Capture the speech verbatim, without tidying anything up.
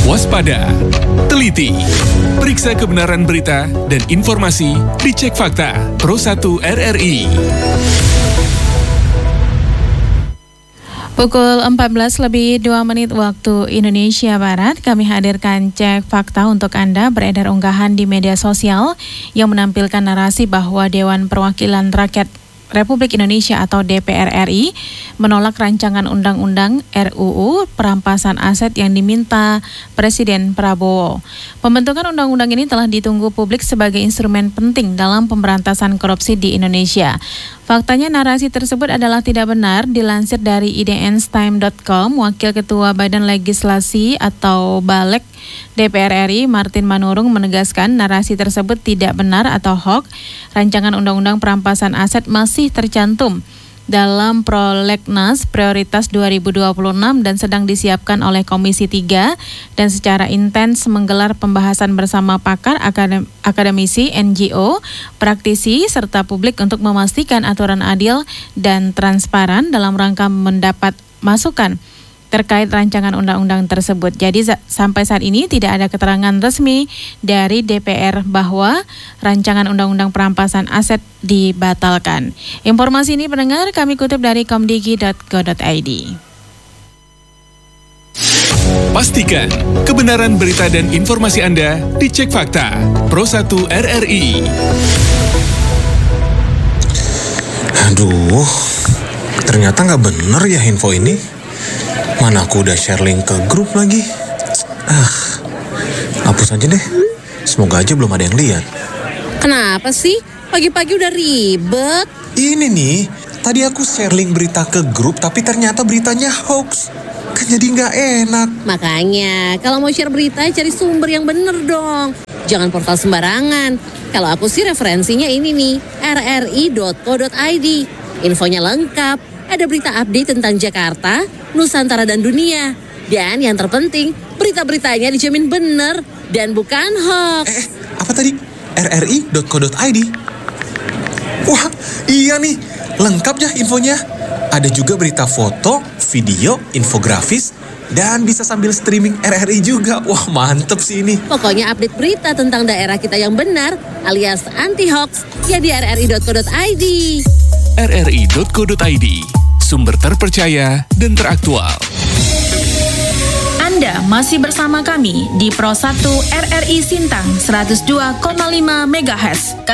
Waspada, teliti, periksa kebenaran berita dan informasi di Cek Fakta Pro satu R R I. Pukul empat belas lebih dua menit waktu Indonesia Barat, kami hadirkan Cek Fakta untuk Anda. Beredar unggahan di media sosial yang menampilkan narasi bahwa Dewan Perwakilan Rakyat Republik Indonesia atau D P R R I menolak rancangan undang-undang R U U perampasan aset yang diminta Presiden Prabowo. Pembentukan undang-undang ini telah ditunggu publik sebagai instrumen penting dalam pemberantasan korupsi di Indonesia. Faktanya narasi tersebut adalah tidak benar. Dilansir dari i d n s time dot com, Wakil Ketua Badan Legislasi atau Balek D P R R I Martin Manurung menegaskan narasi tersebut tidak benar atau hoax. Rancangan Undang-Undang Perampasan Aset masih tercantum dalam Prolegnas Prioritas dua ribu dua puluh enam dan sedang disiapkan oleh Komisi tiga dan secara intens menggelar pembahasan bersama pakar, akadem, akademisi, N G O, praktisi, serta publik untuk memastikan aturan adil dan transparan dalam rangka mendapat masukan terkait rancangan undang-undang tersebut. Jadi sampai saat ini tidak ada keterangan resmi dari D P R bahwa rancangan undang-undang perampasan aset dibatalkan. Informasi ini pendengar kami kutip dari komdigi dot go dot i d. Pastikan kebenaran berita dan informasi Anda di Cek Fakta Pro satu R R I. Aduh, ternyata nggak bener ya info ini. Mana aku udah share link ke grup lagi. Ah, hapus aja deh. Semoga aja belum ada yang lihat. Kenapa sih? Pagi-pagi udah ribet. Ini nih, tadi aku share link berita ke grup tapi ternyata beritanya hoax. Kan jadi nggak enak. Makanya, kalau mau share berita cari sumber yang bener dong. Jangan portal sembarangan. Kalau aku sih referensinya ini nih, r r i dot co dot i d. Infonya lengkap. Ada berita update tentang Jakarta, Nusantara dan dunia. Dan yang terpenting, berita-beritanya dijamin benar dan bukan hoax. Eh, apa tadi? r r i dot co dot i d. Wah, iya nih. Lengkap ya infonya. Ada juga berita foto, video, infografis, dan bisa sambil streaming R R I juga. Wah, mantep sih ini. Pokoknya update berita tentang daerah kita yang benar alias anti-hoax ya di r r i dot co dot i d. r r i dot co dot i d, sumber terpercaya dan teraktual. Anda masih bersama kami di Pro satu R R I Sintang seratus dua koma lima megahertz.